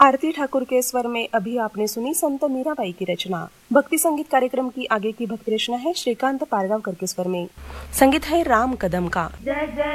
आरती ठाकुर के स्वर में अभी आपने सुनी संत मीराबाई की रचना। भक्ति संगीत कार्यक्रम की आगे की भक्ति रचना है श्रीकांत पारगांवकर के स्वर में। संगीत है राम कदम का।